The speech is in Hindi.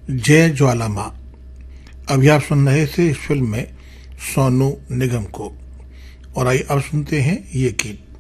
जय ज्वाला माँ। अभी आप सुन रहे थे इस फिल्म में सोनू निगम को। और आइए अब सुनते हैं ये गीत।